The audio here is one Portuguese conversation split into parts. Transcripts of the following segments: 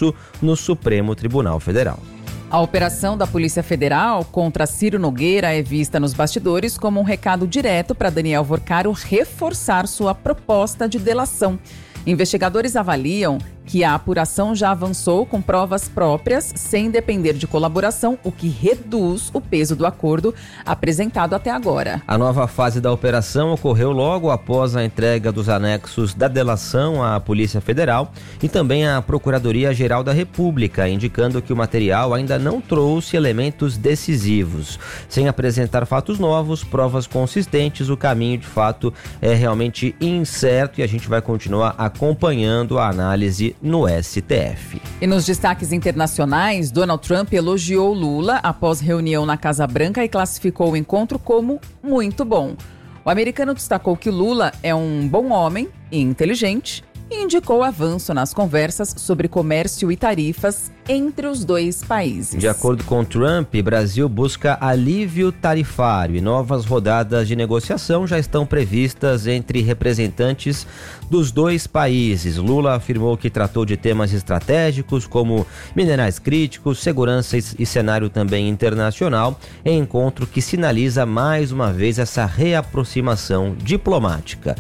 recurso no Supremo Tribunal Federal. A operação da Polícia Federal contra Ciro Nogueira é vista nos bastidores como um recado direto para Daniel Vorcaro reforçar sua proposta de delação. Investigadores avaliam que a apuração já avançou com provas próprias, sem depender de colaboração, o que reduz o peso do acordo apresentado até agora. A nova fase da operação ocorreu logo após a entrega dos anexos da delação à Polícia Federal e também à Procuradoria-Geral da República, indicando que o material ainda não trouxe elementos decisivos. Sem apresentar fatos novos, provas consistentes, o caminho de fato é realmente incerto e a gente vai continuar acompanhando a análise no STF. E nos destaques internacionais, Donald Trump elogiou Lula após reunião na Casa Branca e classificou o encontro como muito bom. O americano destacou que Lula é um bom homem e inteligente e indicou avanço nas conversas sobre comércio e tarifas entre os dois países. De acordo com Trump, Brasil busca alívio tarifário e novas rodadas de negociação já estão previstas entre representantes dos dois países. Lula afirmou que tratou de temas estratégicos como minerais críticos, segurança e cenário também internacional, em encontro que sinaliza mais uma vez essa reaproximação diplomática.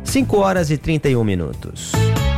5h31.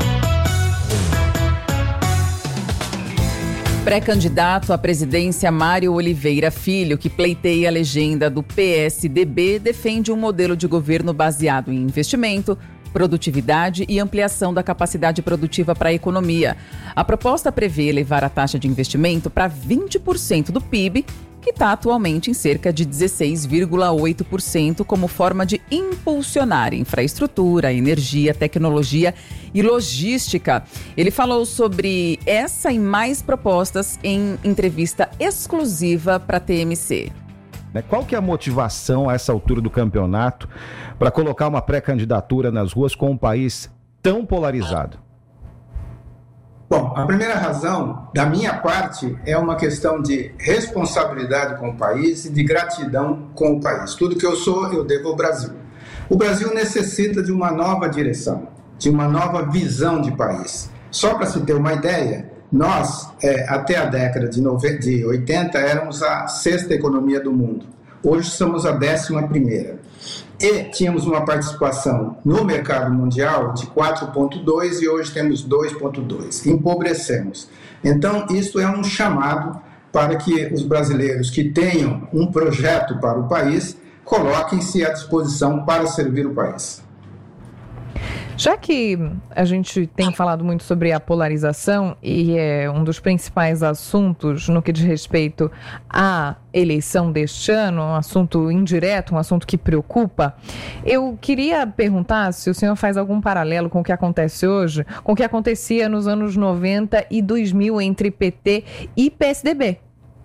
Pré-candidato à presidência Mário Oliveira Filho, que pleiteia a legenda do PSDB, defende um modelo de governo baseado em investimento, produtividade e ampliação da capacidade produtiva para a economia. A proposta prevê elevar a taxa de investimento para 20% do PIB, que está atualmente em cerca de 16,8%, como forma de impulsionar infraestrutura, energia, tecnologia e logística. Ele falou sobre essa e mais propostas em entrevista exclusiva para a TMC. Qual que é a motivação a essa altura do campeonato para colocar uma pré-candidatura nas ruas com um país tão polarizado? Bom, a primeira razão, da minha parte, é uma questão de responsabilidade com o país e de gratidão com o país. Tudo que eu sou, eu devo ao Brasil. O Brasil necessita de uma nova direção, de uma nova visão de país. Só para se ter uma ideia, nós, até a década de 80, éramos a 6ª economia do mundo. Hoje somos a 11ª. E tínhamos uma participação no mercado mundial de 4,2 e hoje temos 2,2. Empobrecemos. Então, isso é um chamado para que os brasileiros que tenham um projeto para o país coloquem-se à disposição para servir o país. Já que a gente tem falado muito sobre a polarização e é um dos principais assuntos no que diz respeito à eleição deste ano, um assunto indireto, um assunto que preocupa, eu queria perguntar se o senhor faz algum paralelo com o que acontece hoje, com o que acontecia nos anos 90 e 2000 entre PT e PSDB.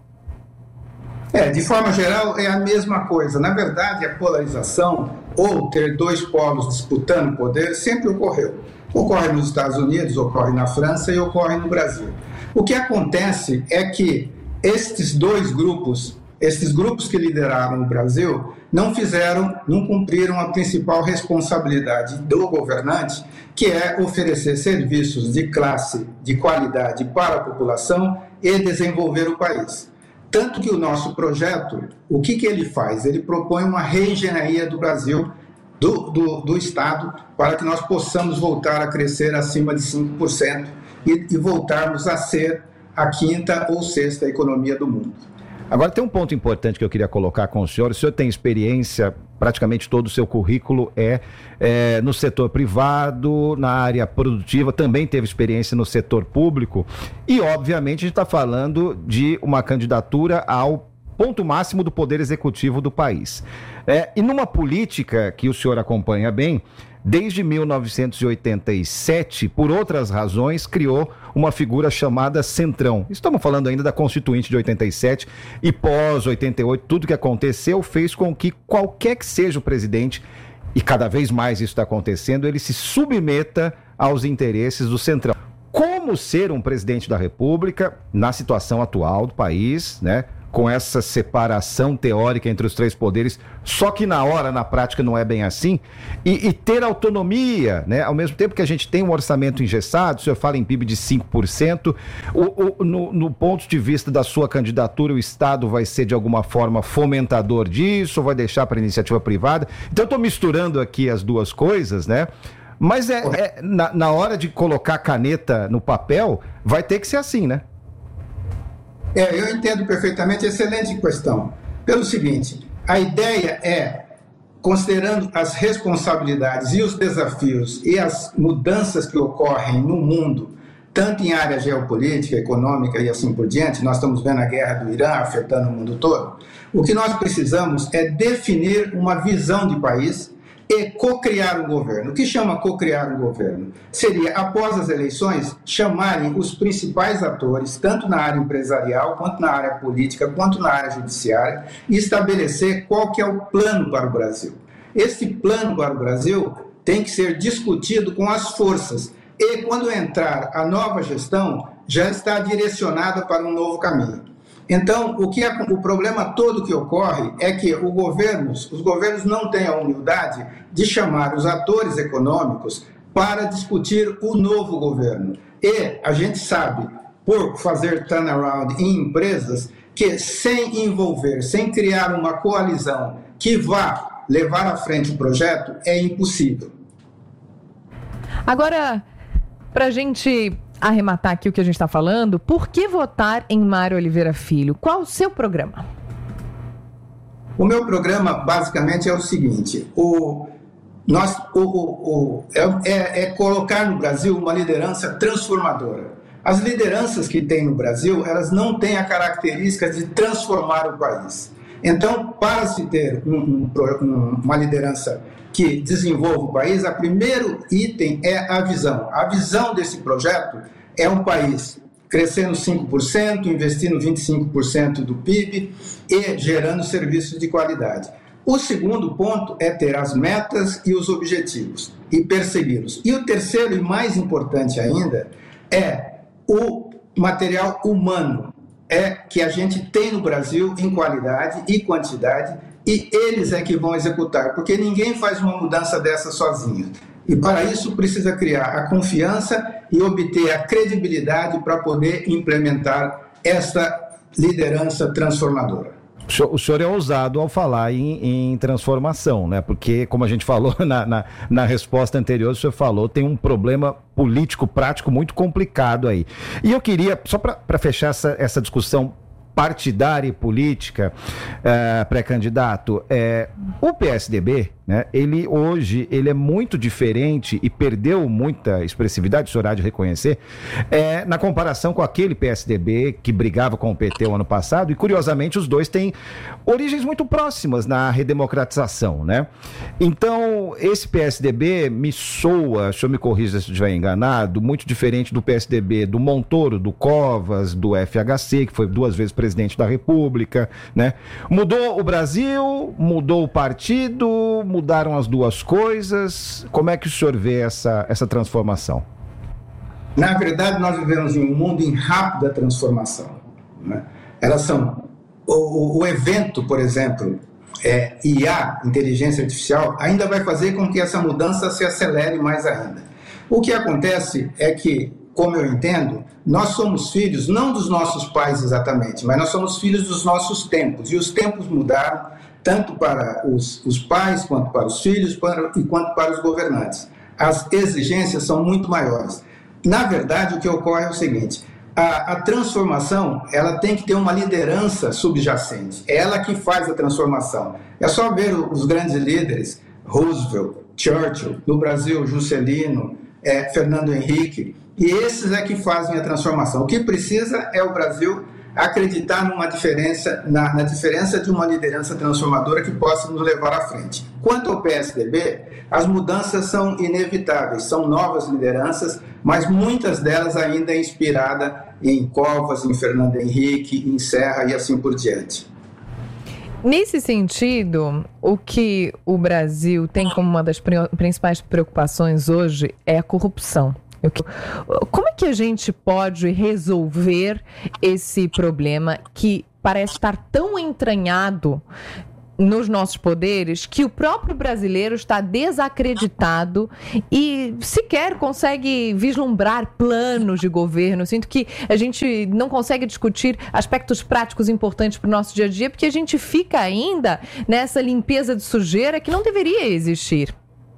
De forma geral, é a mesma coisa. Na verdade, a polarização, ou ter dois polos disputando poder, sempre ocorreu. Ocorre nos Estados Unidos, ocorre na França e ocorre no Brasil. O que acontece é que estes grupos que lideraram o Brasil, não cumpriram a principal responsabilidade do governante, que é oferecer serviços de classe, de qualidade para a população e desenvolver o país. Tanto que o nosso projeto, o que ele faz? Ele propõe uma reengenharia do Brasil, do Estado, para que nós possamos voltar a crescer acima de 5% e voltarmos a ser a 5ª ou 6ª economia do mundo. Agora tem um ponto importante que eu queria colocar com o senhor tem experiência, praticamente todo o seu currículo é no setor privado, na área produtiva, também teve experiência no setor público e obviamente a gente está falando de uma candidatura ao ponto máximo do poder executivo do país. E numa política que o senhor acompanha bem, desde 1987, por outras razões, criou uma figura chamada Centrão. Estamos falando ainda da Constituinte de 87 e pós-88, tudo que aconteceu fez com que qualquer que seja o presidente, e cada vez mais isso está acontecendo, ele se submeta aos interesses do Centrão. Como ser um presidente da República na situação atual do país, né? com essa separação teórica entre os três poderes, só que na prática não é bem assim, e ter autonomia, né? Ao mesmo tempo que a gente tem um orçamento engessado, o senhor fala em PIB de 5%, no ponto de vista da sua candidatura, o Estado vai ser de alguma forma fomentador disso, ou vai deixar para a iniciativa privada? Então eu estou misturando aqui as duas coisas, né? Mas na hora de colocar a caneta no papel, vai ter que ser assim, né? Eu entendo perfeitamente, excelente questão. Pelo seguinte, a ideia é, considerando as responsabilidades e os desafios e as mudanças que ocorrem no mundo, tanto em área geopolítica, econômica e assim por diante, nós estamos vendo a guerra do Irã afetando o mundo todo, o que nós precisamos é definir uma visão de país e co-criar um governo. O que chama co-criar um governo? Seria, após as eleições, chamarem os principais atores, tanto na área empresarial, quanto na área política, quanto na área judiciária, e estabelecer qual que é o plano para o Brasil. Esse plano para o Brasil tem que ser discutido com as forças, e quando entrar a nova gestão, já está direcionada para um novo caminho. Então, o problema todo que ocorre é que os governos não têm a humildade de chamar os atores econômicos para discutir o novo governo. E a gente sabe, por fazer turnaround em empresas, que sem envolver, sem criar uma coalizão que vá levar à frente o projeto, é impossível. Agora, para a gente arrematar aqui o que a gente está falando, por que votar em Mário Oliveira Filho? Qual o seu programa? O meu programa, basicamente, é o seguinte: é colocar no Brasil uma liderança transformadora. As lideranças que tem no Brasil, elas não têm a característica de transformar o país. Então, para se ter uma liderança que desenvolva o país, o primeiro item é a visão. A visão desse projeto é um país crescendo 5%, investindo 25% do PIB e gerando serviços de qualidade. O segundo ponto é ter as metas e os objetivos e persegui-los. E o terceiro e mais importante ainda é o material humano, que a gente tem no Brasil em qualidade e quantidade, e eles é que vão executar, porque ninguém faz uma mudança dessa sozinho. E para isso precisa criar a confiança e obter a credibilidade para poder implementar essa liderança transformadora. O senhor é ousado ao falar em transformação, né? Porque, como a gente falou na resposta anterior, o senhor falou, tem um problema político, prático muito complicado aí. E eu queria, só para fechar essa discussão partidária e política, pré-candidato, o PSDB, né, hoje ele é muito diferente e perdeu muita expressividade, o senhor há de reconhecer, na comparação com aquele PSDB que brigava com o PT o ano passado, e curiosamente os dois têm origens muito próximas na redemocratização, né? Então, esse PSDB me soa, se eu me corrija se eu estiver enganado, muito diferente do PSDB do Montoro, do Covas, do FHC, que foi 2 vezes presidente da República, né? Mudou o Brasil, mudou o partido, mudaram as duas coisas. Como é que o senhor vê essa transformação? Na verdade, nós vivemos em um mundo em rápida transformação, né? Elas são... O evento, por exemplo, IA, inteligência artificial, ainda vai fazer com que essa mudança se acelere mais ainda. O que acontece é que, como eu entendo, nós somos filhos, não dos nossos pais exatamente, mas nós somos filhos dos nossos tempos. E os tempos mudaram, tanto para os pais, quanto para os filhos, e quanto para os governantes. As exigências são muito maiores. Na verdade, o que ocorre é o seguinte: a transformação, ela tem que ter uma liderança subjacente. É ela que faz a transformação. É só ver os grandes líderes, Roosevelt, Churchill, no Brasil, Juscelino, Fernando Henrique, e esses é que fazem a transformação. O que precisa é o Brasil acreditar numa diferença, na diferença de uma liderança transformadora que possa nos levar à frente. Quanto ao PSDB, as mudanças são inevitáveis, são novas lideranças, mas muitas delas ainda inspiradas em Covas, em Fernando Henrique, em Serra e assim por diante. Nesse sentido, o que o Brasil tem como uma das principais preocupações hoje é a corrupção. Como é que a gente pode resolver esse problema que parece estar tão entranhado nos nossos poderes que o próprio brasileiro está desacreditado e sequer consegue vislumbrar planos de governo? Sinto que a gente não consegue discutir aspectos práticos importantes para o nosso dia a dia, porque a gente fica ainda nessa limpeza de sujeira que não deveria existir.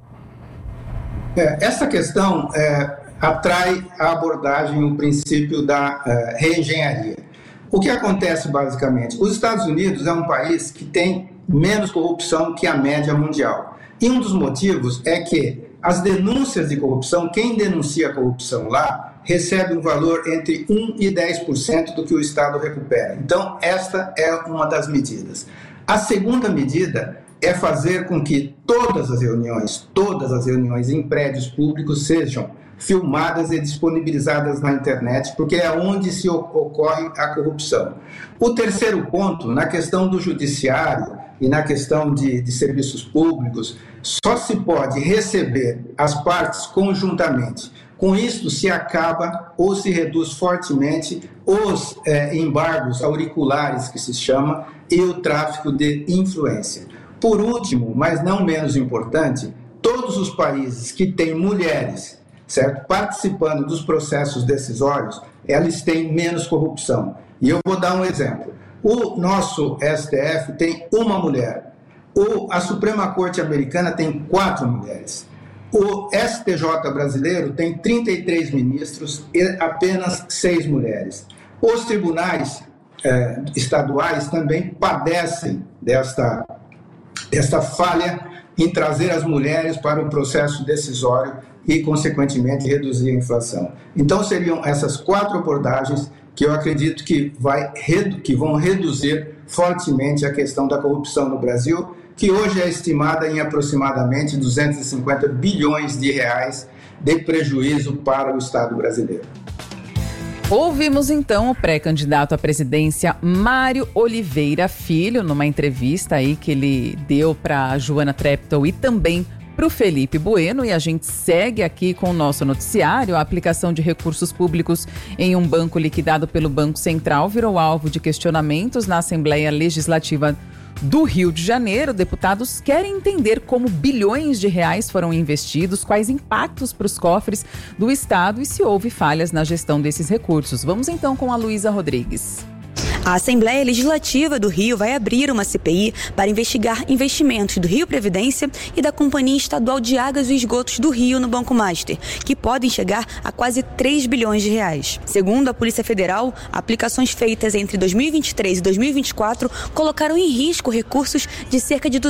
Essa questão atrai a abordagem, o princípio da reengenharia. O que acontece basicamente? Os Estados Unidos é um país que tem menos corrupção que a média mundial. E um dos motivos é que as denúncias de corrupção, quem denuncia a corrupção lá, recebe um valor entre 1% e 10% do que o Estado recupera. Então, esta é uma das medidas. A segunda medida é fazer com que todas as reuniões em prédios públicos sejam filmadas e disponibilizadas na internet, porque é onde se ocorre a corrupção. O terceiro ponto, na questão do judiciário e na questão de serviços públicos, só se pode receber as partes conjuntamente. Com isso, se acaba ou se reduz fortemente os embargos auriculares, que se chama, e o tráfico de influência. Por último, mas não menos importante, todos os países que têm mulheres, certo, participando dos processos decisórios, elas têm menos corrupção. E eu vou dar um exemplo. O nosso STF tem uma mulher. A Suprema Corte Americana tem 4 mulheres. O STJ brasileiro tem 33 ministros e apenas 6 mulheres. Os tribunais estaduais também padecem desta falha em trazer as mulheres para o processo decisório e, consequentemente, reduzir a inflação. Então, seriam essas 4 abordagens que eu acredito que vão reduzir fortemente a questão da corrupção no Brasil, que hoje é estimada em aproximadamente 250 bilhões de reais de prejuízo para o Estado brasileiro. Ouvimos então o pré-candidato à presidência Mário Oliveira Filho, numa entrevista aí que ele deu para a Joana Treptow e também para o Felipe Bueno, e a gente segue aqui com o nosso noticiário. A aplicação de recursos públicos em um banco liquidado pelo Banco Central virou alvo de questionamentos na Assembleia Legislativa do Rio de Janeiro. Deputados querem entender como bilhões de reais foram investidos, quais impactos para os cofres do Estado e se houve falhas na gestão desses recursos. Vamos então com a Luísa Rodrigues. A Assembleia Legislativa do Rio vai abrir uma CPI para investigar investimentos do Rio Previdência e da Companhia Estadual de Águas e Esgotos do Rio no Banco Master, que podem chegar a quase 3 bilhões de reais. Segundo a Polícia Federal, aplicações feitas entre 2023 e 2024 colocaram em risco recursos de cerca de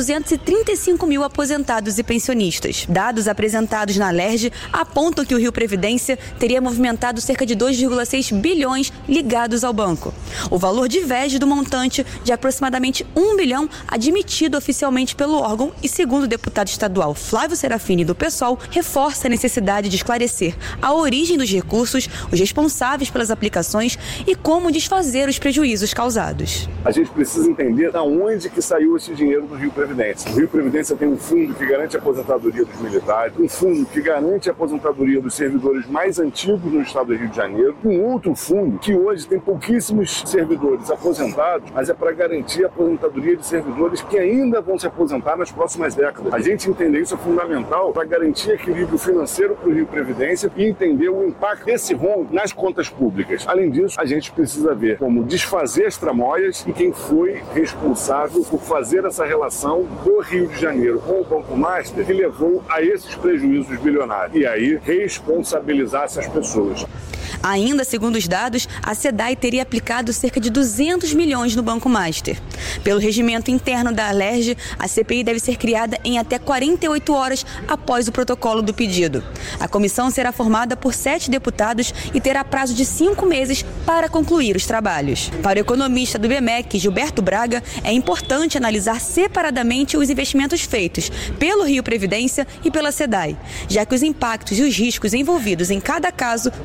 235 mil aposentados e pensionistas. Dados apresentados na LERJ apontam que o Rio Previdência teria movimentado cerca de 2,6 bilhões ligados ao banco. O valor diverge do montante de aproximadamente 1 bilhão admitido oficialmente pelo órgão e, segundo o deputado estadual Flávio Serafini do PSOL, reforça a necessidade de esclarecer a origem dos recursos, os responsáveis pelas aplicações e como desfazer os prejuízos causados. A gente precisa entender de onde que saiu esse dinheiro do Rio Previdência. O Rio Previdência tem um fundo que garante a aposentadoria dos militares, um fundo que garante a aposentadoria dos servidores mais antigos no estado do Rio de Janeiro, um outro fundo que hoje tem pouquíssimos servidores aposentados, mas é para garantir a aposentadoria de servidores que ainda vão se aposentar nas próximas décadas. A gente entender isso é fundamental para garantir equilíbrio financeiro para o Rio Previdência e entender o impacto desse rombo nas contas públicas. Além disso, a gente precisa ver como desfazer as tramóias e quem foi responsável por fazer essa relação do Rio de Janeiro com o Banco Master que levou a esses prejuízos bilionários. E aí, responsabilizar essas pessoas. Ainda, segundo os dados, a SEDAI teria aplicado cerca de 200 milhões no Banco Master. Pelo regimento interno da LERJ, a CPI deve ser criada em até 48 horas após o protocolo do pedido. A comissão será formada por 7 deputados e terá prazo de 5 meses para concluir os trabalhos. Para o economista do IBMEC, Gilberto Braga, é importante analisar separadamente os investimentos feitos pelo Rio Previdência e pela SEDAI, já que os impactos e os riscos envolvidos em cada caso são diferentes.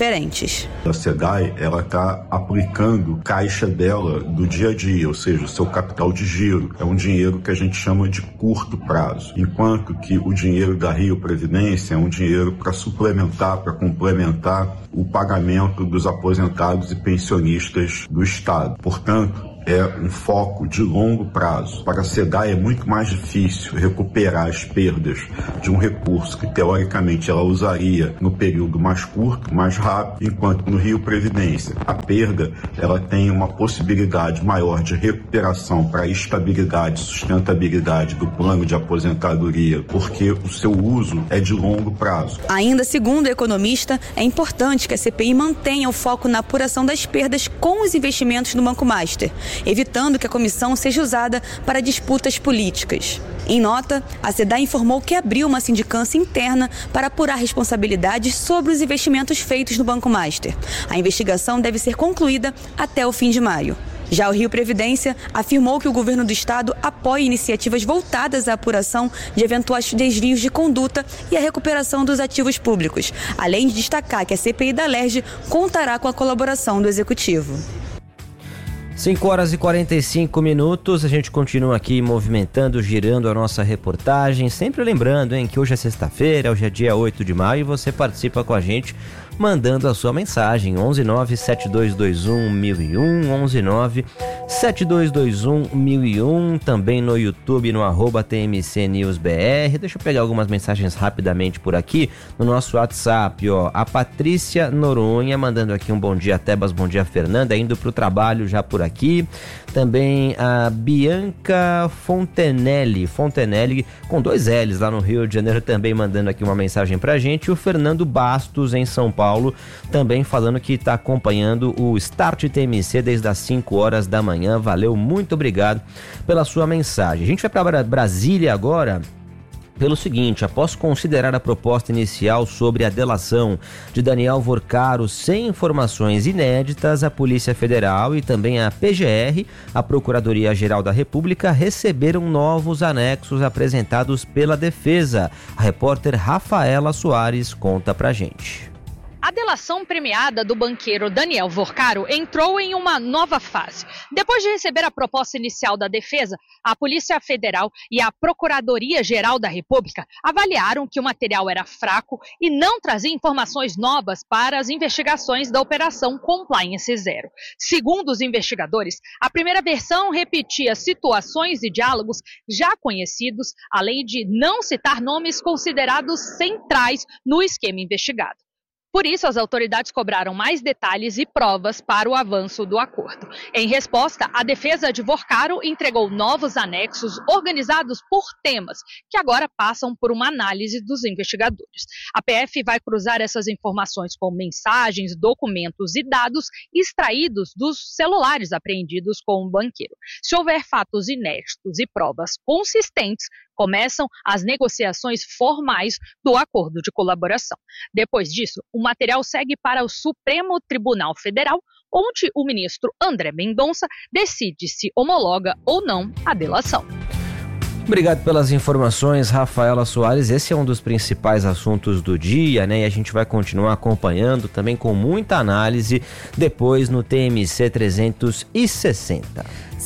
diferentes. A SEDAI, ela está aplicando caixa dela do dia a dia, ou seja, o seu capital de giro. É um dinheiro que a gente chama de curto prazo, enquanto que o dinheiro da Rio Previdência é um dinheiro para suplementar, para complementar o pagamento dos aposentados e pensionistas do Estado. Portanto, é um foco de longo prazo. Para a SEDAI é muito mais difícil recuperar as perdas de um recurso que, teoricamente, ela usaria no período mais curto, mais rápido, enquanto no Rio Previdência, a perda ela tem uma possibilidade maior de recuperação para a estabilidade e sustentabilidade do plano de aposentadoria, porque o seu uso é de longo prazo. Ainda segundo o economista, é importante que a CPI mantenha o foco na apuração das perdas com os investimentos do Banco Master, evitando que a comissão seja usada para disputas políticas. Em nota, a SEDAI informou que abriu uma sindicância interna para apurar responsabilidades sobre os investimentos feitos no Banco Master. A investigação deve ser concluída até o fim de maio. Já o Rio Previdência afirmou que o governo do estado apoia iniciativas voltadas à apuração de eventuais desvios de conduta e à recuperação dos ativos públicos, além de destacar que a CPI da Alerj contará com a colaboração do Executivo. 5h45, a gente continua aqui movimentando, girando a nossa reportagem, sempre lembrando, que hoje é sexta-feira, hoje é dia 8 de maio e você participa com a gente mandando a sua mensagem, 119-7221-1001, 119-7221-1001, também no YouTube, no @TMCNewsBR. Deixa eu pegar algumas mensagens rapidamente por aqui, no nosso WhatsApp, a Patrícia Noronha mandando aqui um bom dia, Tebas, bom dia, Fernanda, indo pro trabalho já por aqui. Também a Bianca Fontenelle, com 2 L's lá no Rio de Janeiro, também mandando aqui uma mensagem pra gente. O Fernando Bastos, em São Paulo, também falando que está acompanhando o Start TMC desde as 5 horas da manhã. Valeu, muito obrigado pela sua mensagem. A gente vai para Brasília agora. Pelo seguinte, após considerar a proposta inicial sobre a delação de Daniel Vorcaro sem informações inéditas, a Polícia Federal e também a PGR, a Procuradoria-Geral da República, receberam novos anexos apresentados pela defesa. A repórter Rafaela Soares conta pra gente. A delação premiada do banqueiro Daniel Vorcaro entrou em uma nova fase. Depois de receber a proposta inicial da defesa, a Polícia Federal e a Procuradoria-Geral da República avaliaram que o material era fraco e não trazia informações novas para as investigações da Operação Compliance Zero. Segundo os investigadores, a primeira versão repetia situações e diálogos já conhecidos, além de não citar nomes considerados centrais no esquema investigado. Por isso, as autoridades cobraram mais detalhes e provas para o avanço do acordo. Em resposta, a defesa de Vorcaro entregou novos anexos organizados por temas, que agora passam por uma análise dos investigadores. A PF vai cruzar essas informações com mensagens, documentos e dados extraídos dos celulares apreendidos com o banqueiro. Se houver fatos inéditos e provas consistentes, começam as negociações formais do acordo de colaboração. Depois disso, o material segue para o Supremo Tribunal Federal, onde o ministro André Mendonça decide se homologa ou não a delação. Obrigado pelas informações, Rafaela Soares. Esse é um dos principais assuntos do dia, e a gente vai continuar acompanhando também com muita análise depois no TMC 360.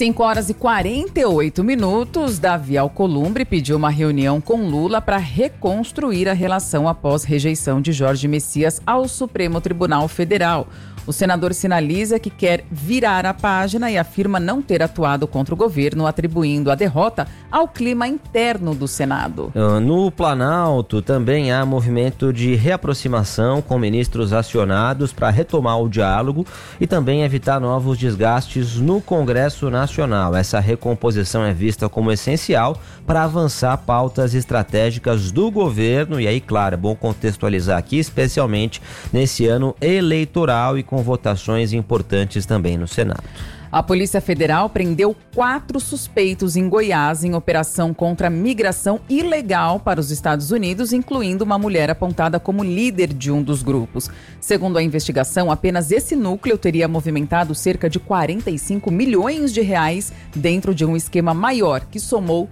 5h48, Davi Alcolumbre pediu uma reunião com Lula para reconstruir a relação após rejeição de Jorge Messias ao Supremo Tribunal Federal. O senador sinaliza que quer virar a página e afirma não ter atuado contra o governo, atribuindo a derrota ao clima interno do Senado. No Planalto também há movimento de reaproximação com ministros acionados para retomar o diálogo e também evitar novos desgastes no Congresso Nacional. Essa recomposição é vista como essencial para avançar pautas estratégicas do governo e aí, claro, é bom contextualizar aqui, especialmente nesse ano eleitoral e com votações importantes também no Senado. A Polícia Federal prendeu 4 suspeitos em Goiás em operação contra migração ilegal para os Estados Unidos, incluindo uma mulher apontada como líder de um dos grupos. Segundo a investigação, apenas esse núcleo teria movimentado cerca de 45 milhões de reais dentro de um esquema maior que somou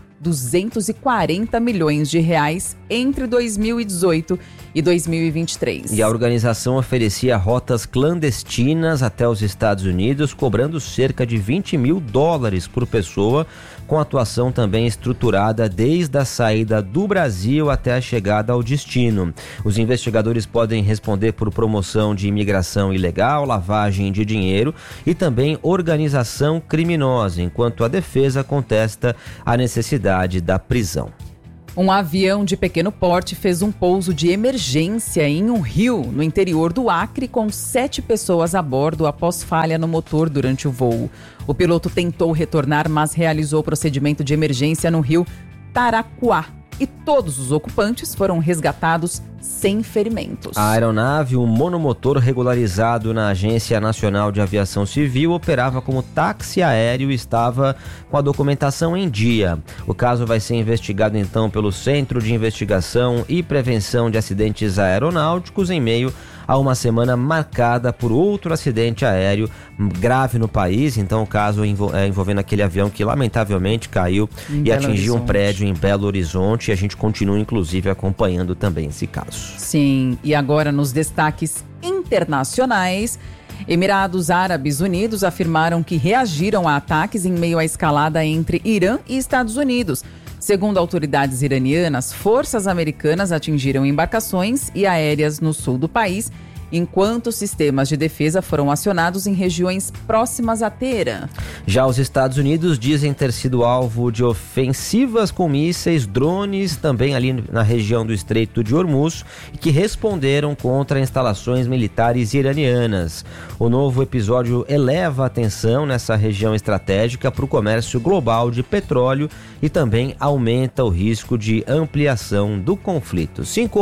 240 milhões de reais entre 2018 e 2023. E a organização oferecia rotas clandestinas até os Estados Unidos, cobrando cerca de $20 mil por pessoa, com atuação também estruturada desde a saída do Brasil até a chegada ao destino. Os investigadores podem responder por promoção de imigração ilegal, lavagem de dinheiro e também organização criminosa, enquanto a defesa contesta a necessidade da prisão. Um avião de pequeno porte fez um pouso de emergência em um rio no interior do Acre com 7 pessoas a bordo após falha no motor durante o voo. O piloto tentou retornar, mas realizou o procedimento de emergência no rio Taracuá e todos os ocupantes foram resgatados sem ferimentos. A aeronave, um monomotor regularizado na Agência Nacional de Aviação Civil, operava como táxi aéreo e estava com a documentação em dia. O caso vai ser investigado então pelo Centro de Investigação e Prevenção de Acidentes Aeronáuticos em meio a uma semana marcada por outro acidente aéreo grave no país. Então o caso envolvendo aquele avião que lamentavelmente caiu e atingiu um prédio em Belo Horizonte, e a gente continua inclusive acompanhando também esse caso. Sim, e agora nos destaques internacionais, Emirados Árabes Unidos afirmaram que reagiram a ataques em meio à escalada entre Irã e Estados Unidos. Segundo autoridades iranianas, forças americanas atingiram embarcações e aéreas no sul do país, enquanto sistemas de defesa foram acionados em regiões próximas a Teherã. Já os Estados Unidos dizem ter sido alvo de ofensivas com mísseis, drones, também ali na região do Estreito de Hormuz, e que responderam contra instalações militares iranianas. O novo episódio eleva a atenção nessa região estratégica para o comércio global de petróleo e também aumenta o risco de ampliação do conflito.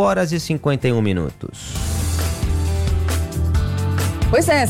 5h51. Pois é,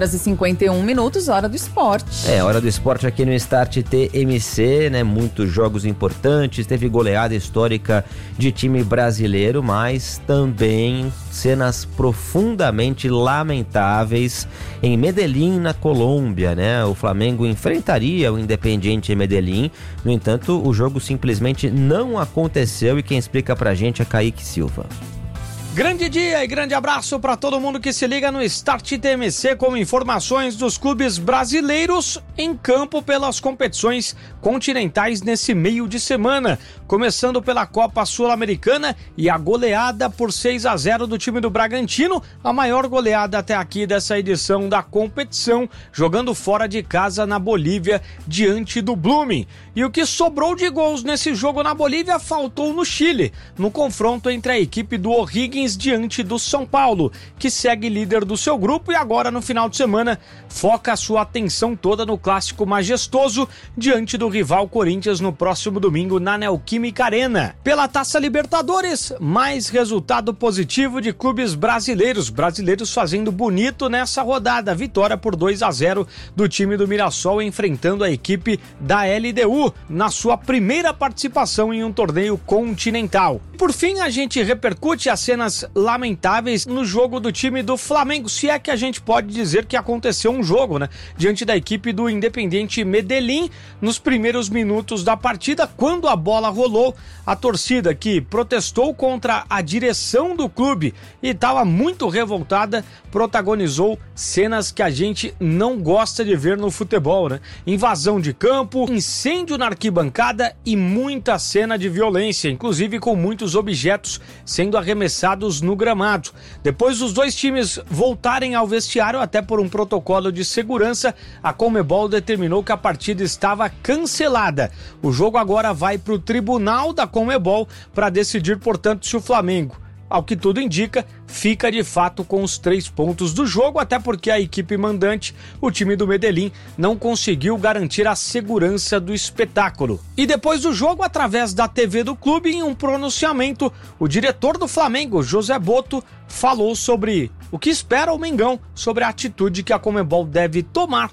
5h51, hora do esporte. Hora do esporte aqui no Start TMC, né? Muitos jogos importantes, teve goleada histórica de time brasileiro, mas também cenas profundamente lamentáveis em Medellín, na Colômbia, né? O Flamengo enfrentaria o Independiente Medellín, no entanto, o jogo simplesmente não aconteceu e quem explica pra gente é Kaique Silva. Grande dia e grande abraço para todo mundo que se liga no Start TMC com informações dos clubes brasileiros em campo pelas competições continentais nesse meio de semana. Começando pela Copa Sul-Americana e a goleada por 6-0 do time do Bragantino, a maior goleada até aqui dessa edição da competição, jogando fora de casa na Bolívia diante do Blooming. E o que sobrou de gols nesse jogo na Bolívia faltou no Chile, no confronto entre a equipe do O'Higgins diante do São Paulo, que segue líder do seu grupo e agora no final de semana foca a sua atenção toda no clássico majestoso diante do rival Corinthians no próximo domingo na Neoquímica Arena. Pela Taça Libertadores, mais resultado positivo de clubes brasileiros fazendo bonito nessa rodada, vitória por 2-0 do time do Mirassol enfrentando a equipe da LDU na sua primeira participação em um torneio continental. Por fim, a gente repercute as cenas lamentáveis no jogo do time do Flamengo, se é que a gente pode dizer que aconteceu um jogo, né? Diante da equipe do Independiente Medellín, nos primeiros minutos da partida, quando a bola rolou, a torcida que protestou contra a direção do clube e estava muito revoltada, protagonizou cenas que a gente não gosta de ver no futebol, né? Invasão de campo, incêndio na arquibancada e muita cena de violência, inclusive com muitos objetos sendo arremessados no gramado. Depois dos dois times voltarem ao vestiário, até por um protocolo de segurança, a Conmebol determinou que a partida estava cancelada. O jogo agora vai para o tribunal da Conmebol para decidir, portanto, se o Flamengo, ao que tudo indica, fica de fato com os 3 pontos do jogo, até porque a equipe mandante, o time do Medellín, não conseguiu garantir a segurança do espetáculo. E depois do jogo, através da TV do clube, em um pronunciamento, o diretor do Flamengo, José Botto, falou sobre o que espera o Mengão, sobre a atitude que a Conmebol deve tomar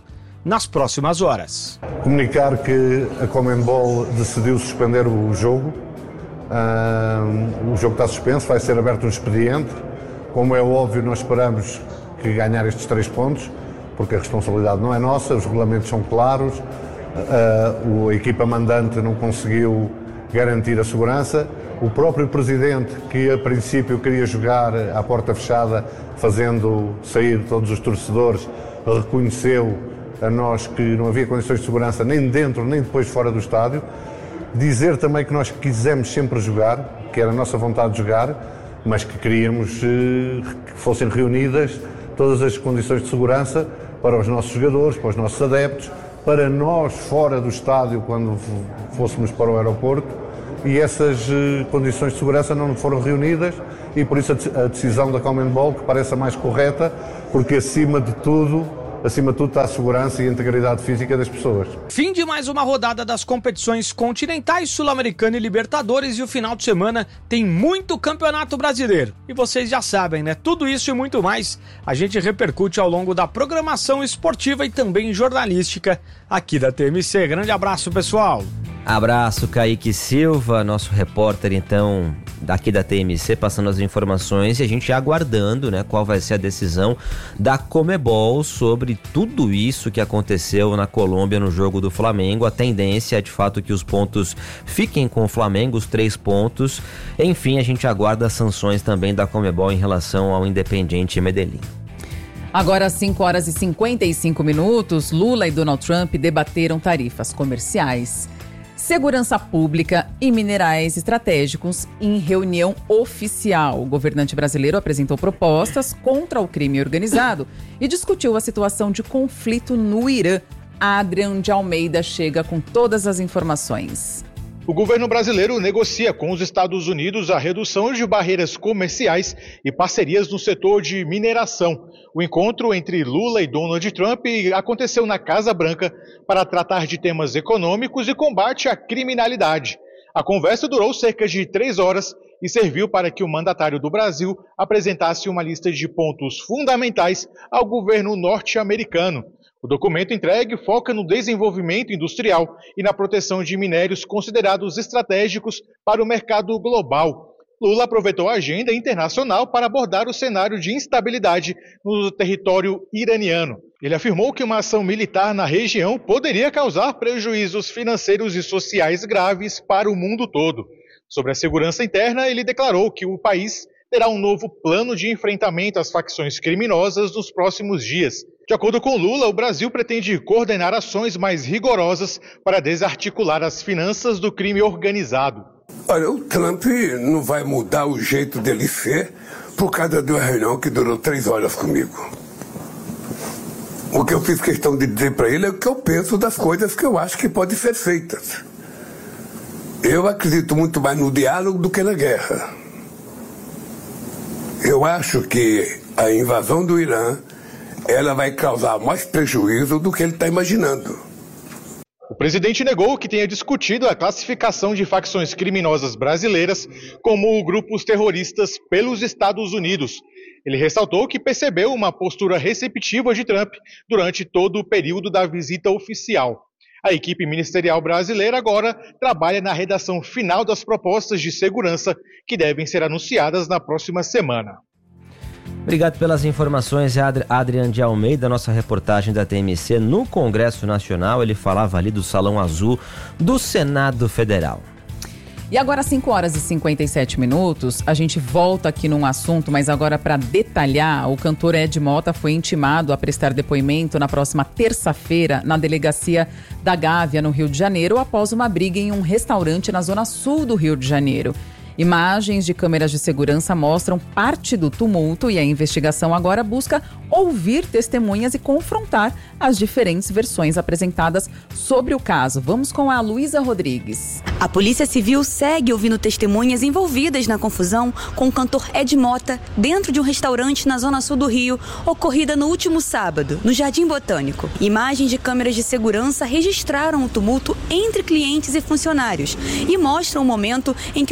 nas próximas horas. Comunicar que a Conmebol decidiu suspender o jogo. O jogo está suspenso, vai ser aberto um expediente. Como é óbvio, nós esperamos que ganhar estes 3 pontos, porque a responsabilidade não é nossa, os regulamentos são claros, a equipa mandante não conseguiu garantir a segurança. O próprio presidente, que a princípio queria jogar à porta fechada, fazendo sair todos os torcedores, reconheceu a nós que não havia condições de segurança nem dentro nem depois fora do estádio. Dizer também que nós quisemos sempre jogar, que era a nossa vontade de jogar, mas que queríamos que fossem reunidas todas as condições de segurança para os nossos jogadores, para os nossos adeptos, para nós fora do estádio quando fôssemos para o aeroporto, e essas condições de segurança não foram reunidas, e por isso a decisão da Conmebol, que parece a mais correta, porque acima de tudo está a segurança e a integridade física das pessoas. Fim de mais uma rodada das competições continentais, Sul-Americana e Libertadores, e o final de semana tem muito Campeonato Brasileiro. E vocês já sabem, né? Tudo isso e muito mais a gente repercute ao longo da programação esportiva e também jornalística aqui da TMC. Grande abraço, pessoal! Abraço, Kaique Silva, nosso repórter, então, daqui da TMC, passando as informações, e a gente aguardando, né, qual vai ser a decisão da Conmebol sobre tudo isso que aconteceu na Colômbia no jogo do Flamengo. A tendência é, de fato, que os pontos fiquem com o Flamengo, os 3 pontos. Enfim, a gente aguarda as sanções também da Conmebol em relação ao Independiente Medellín. Agora, às 5h55, Lula e Donald Trump debateram tarifas comerciais, segurança pública e minerais estratégicos em reunião oficial. O governante brasileiro apresentou propostas contra o crime organizado e discutiu a situação de conflito no Irã. Adrian de Almeida chega com todas as informações. O governo brasileiro negocia com os Estados Unidos a redução de barreiras comerciais e parcerias no setor de mineração. O encontro entre Lula e Donald Trump aconteceu na Casa Branca para tratar de temas econômicos e combate à criminalidade. A conversa durou cerca de 3 horas e serviu para que o mandatário do Brasil apresentasse uma lista de pontos fundamentais ao governo norte-americano. O documento entregue foca no desenvolvimento industrial e na proteção de minérios considerados estratégicos para o mercado global. Lula aproveitou a agenda internacional para abordar o cenário de instabilidade no território iraniano. Ele afirmou que uma ação militar na região poderia causar prejuízos financeiros e sociais graves para o mundo todo. Sobre a segurança interna, ele declarou que o país terá um novo plano de enfrentamento às facções criminosas nos próximos dias. De acordo com Lula, o Brasil pretende coordenar ações mais rigorosas para desarticular as finanças do crime organizado. Olha, o Trump não vai mudar o jeito dele ser por causa de uma reunião que durou 3 horas comigo. O que eu fiz questão de dizer para ele é o que eu penso das coisas que eu acho que podem ser feitas. Eu acredito muito mais no diálogo do que na guerra. Eu acho que a invasão do Irã, ela vai causar mais prejuízo do que ele está imaginando. O presidente negou que tenha discutido a classificação de facções criminosas brasileiras como grupos terroristas pelos Estados Unidos. Ele ressaltou que percebeu uma postura receptiva de Trump durante todo o período da visita oficial. A equipe ministerial brasileira agora trabalha na redação final das propostas de segurança que devem ser anunciadas na próxima semana. Obrigado pelas informações, Adrian de Almeida, nossa reportagem da TMC no Congresso Nacional. Ele falava ali do Salão Azul do Senado Federal. E agora, às 5h57, a gente volta aqui num assunto, mas agora para detalhar, o cantor Ed Mota foi intimado a prestar depoimento na próxima terça-feira na delegacia da Gávea, no Rio de Janeiro, após uma briga em um restaurante na zona sul do Rio de Janeiro. Imagens de câmeras de segurança mostram parte do tumulto e a investigação agora busca ouvir testemunhas e confrontar as diferentes versões apresentadas sobre o caso. Vamos com a Luísa Rodrigues. A Polícia Civil segue ouvindo testemunhas envolvidas na confusão com o cantor Ed Mota dentro de um restaurante na zona sul do Rio, ocorrida no último sábado, no Jardim Botânico. Imagens de câmeras de segurança registraram o tumulto entre clientes e funcionários e mostram o momento em que o artista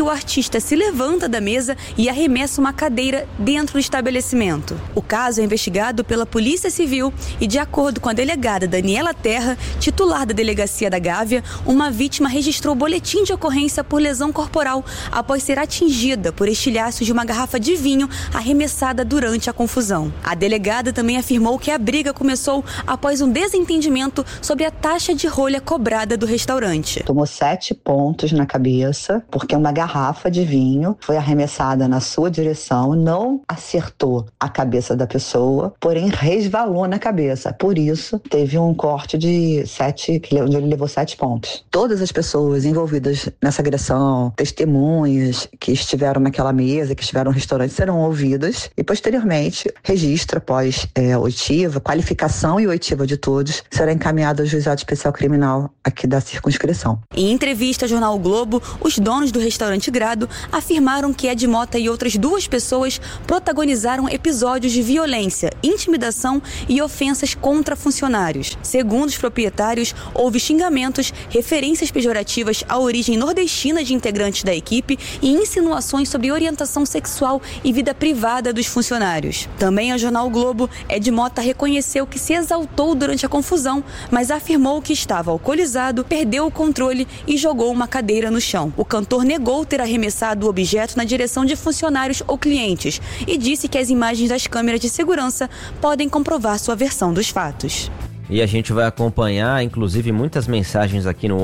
motorista se levanta da mesa e arremessa uma cadeira dentro do estabelecimento. O caso é investigado pela Polícia Civil e, de acordo com a delegada Daniela Terra, titular da Delegacia da Gávea, uma vítima registrou boletim de ocorrência por lesão corporal após ser atingida por estilhaços de uma garrafa de vinho arremessada durante a confusão. A delegada também afirmou que a briga começou após um desentendimento sobre a taxa de rolha cobrada do restaurante. Tomou 7 pontos na cabeça porque uma garrafa de vinho foi arremessada na sua direção, não acertou a cabeça da pessoa, porém resvalou na cabeça. Por isso, teve um corte de 7, onde ele levou 7 pontos. Todas as pessoas envolvidas nessa agressão, testemunhas que estiveram naquela mesa, que estiveram no restaurante, serão ouvidas e, posteriormente, registro após oitiva, qualificação e oitiva de todos, será encaminhado ao Juizado Especial Criminal aqui da circunscrição. Em entrevista ao Jornal o Globo, os donos do restaurante Grado afirmaram que Ed Mota e outras 2 pessoas protagonizaram episódios de violência, intimidação e ofensas contra funcionários. Segundo os proprietários, houve xingamentos, referências pejorativas à origem nordestina de integrantes da equipe e insinuações sobre orientação sexual e vida privada dos funcionários. Também ao Jornal o Globo, Ed Mota reconheceu que se exaltou durante a confusão, mas afirmou que estava alcoolizado, perdeu o controle e jogou uma cadeira no chão. O cantor negou ter arremessado o objeto na direção de funcionários ou clientes e disse que as imagens das câmeras de segurança podem comprovar sua versão dos fatos. E a gente vai acompanhar, inclusive, muitas mensagens aqui no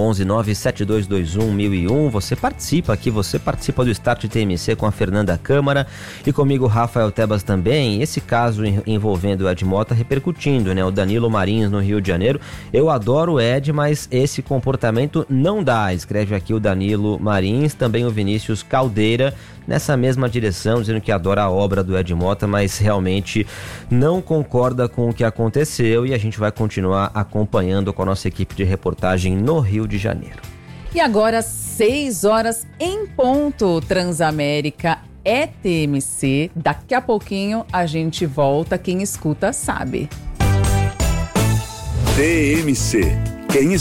11972211001. Você participa aqui, você participa do Start TMC com a Fernanda Câmara e comigo, Rafael Tebas, também. Esse caso envolvendo o Ed Mota repercutindo, né? O Danilo Marins no Rio de Janeiro. Eu adoro o Ed, mas esse comportamento não dá. Escreve aqui o Danilo Marins, também o Vinícius Caldeira, nessa mesma direção, dizendo que adora a obra do Ed Mota, mas realmente não concorda com o que aconteceu, e a gente vai continuar acompanhando com a nossa equipe de reportagem no Rio de Janeiro. E agora, 6 horas em ponto, Transamérica é TMC. Daqui a pouquinho a gente volta, quem escuta sabe. TMC. Quem